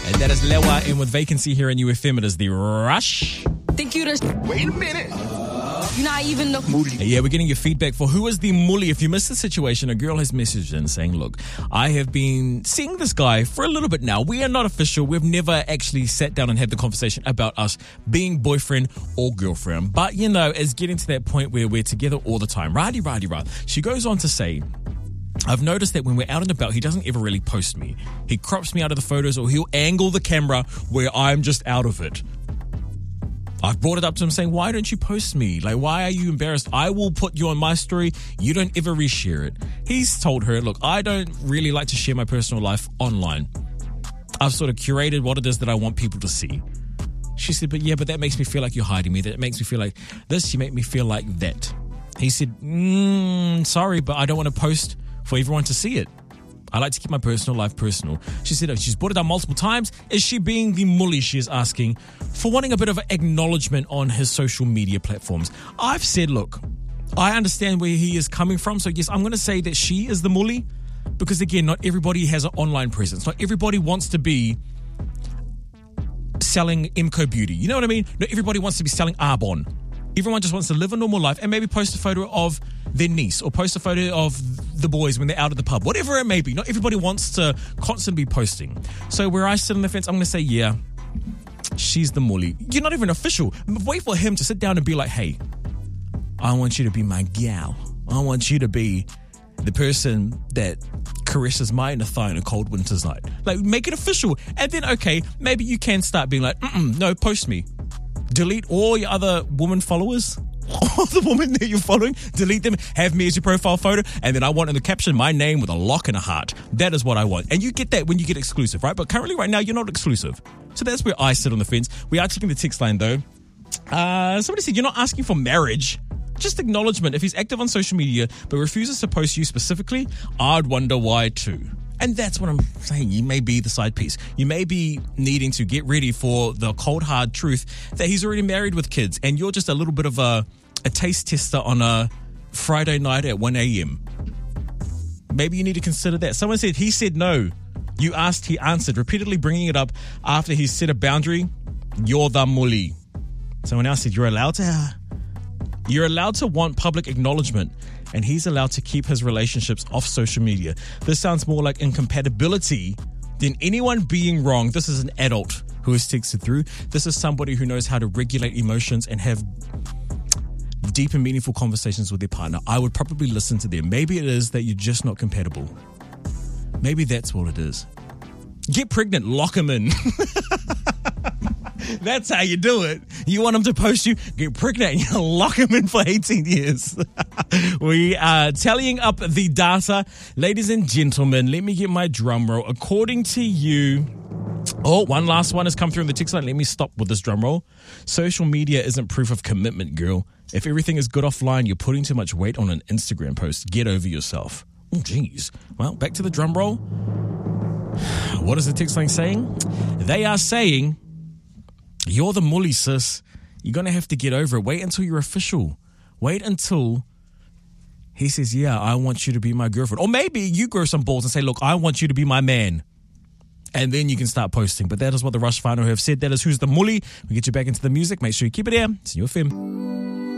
And that is Lewa in with Vacancy here in UFM. It is the Rush. Think you just... Wait a minute. You're not even the... Yeah, we're getting your feedback for who is the mully. If you missed the situation, a girl has messaged in saying, look, I have been seeing this guy for a little bit now. We are not official. We've never actually sat down and had the conversation about us being boyfriend or girlfriend. But, you know, it's getting to that point where we're together all the time. Right. She goes on to say, I've noticed that when we're out and about, he doesn't ever really post me. He crops me out of the photos or he'll angle the camera where I'm just out of it. I've brought it up to him saying, why don't you post me? Like, why are you embarrassed? I will put you on my story. You don't ever reshare it. He's told her, look, I don't really like to share my personal life online. I've sort of curated what it is that I want people to see. She said, but that makes me feel like you're hiding me. That makes me feel like this. You make me feel like that. He said, sorry, but I don't want to post for everyone to see it. I like to keep my personal life personal. She said she's brought it up multiple times. Is she being the mully, she is asking, for wanting a bit of acknowledgement on his social media platforms? I've said, look, I understand where he is coming from. So yes, I'm going to say that she is the mully because, again, not everybody has an online presence. Not everybody wants to be selling Emco Beauty. You know what I mean? Not everybody wants to be selling Arbonne. Everyone just wants to live a normal life and maybe post a photo of their niece or post a photo of the boys when they're out at the pub, whatever it may be. Not everybody wants to constantly be posting. So where I sit on the fence, I'm going to say, yeah, she's the mully. You're not even official. Wait for him to sit down and be like, hey, I want you to be my gal. I want you to be the person that caresses my inner thigh on a cold winter's night. Like, make it official. And then, okay, maybe you can start being like, no, post me. Delete all your other woman followers, all the women that you're following, delete them, have me as your profile photo, and then I want in the caption my name with a lock and a heart. That is what I want. And you get that when you get exclusive, right? But currently right now, you're not exclusive. So that's where I sit on the fence. We are checking the text line though. Somebody said, you're not asking for marriage, just acknowledgement. If he's active on social media but refuses to post you specifically, I'd wonder why too. And that's what I'm saying. You may be the side piece. You may be needing to get ready for the cold, hard truth that he's already married with kids and you're just a little bit of a taste tester on a Friday night at 1 a.m. Maybe you need to consider that. Someone said he said no. You asked, he answered, repeatedly bringing it up after he set a boundary. You're the mully. Someone else said you're allowed to want public acknowledgement, and he's allowed to keep his relationships off social media. This sounds more like incompatibility than anyone being wrong. This is an adult who has texted through. This is somebody who knows how to regulate emotions and have deep and meaningful conversations with their partner. I would probably listen to them. Maybe it is that you're just not compatible. Maybe that's what it is. Get pregnant, lock him in. That's how you do it. You want him to post you, get pregnant, and you lock him in for 18 years. We are tallying up the data. Ladies and gentlemen, let me get my drum roll. According to you, one last one has come through in the text line. Let me stop with this drum roll. Social media isn't proof of commitment, girl. If everything is good offline, you're putting too much weight on an Instagram post. Get over yourself. Oh, geez. Well, back to the drum roll. What is the text line saying? They are saying, you're the mully, sis. You're going to have to get over it. Wait until you're official. Wait until he says, yeah, I want you to be my girlfriend. Or maybe you grow some balls and say, look, I want you to be my man. And then you can start posting. But that is what the Rush Whānau have said. That is who's the mully. We get you back into the music. Make sure you keep it here. It's UFM.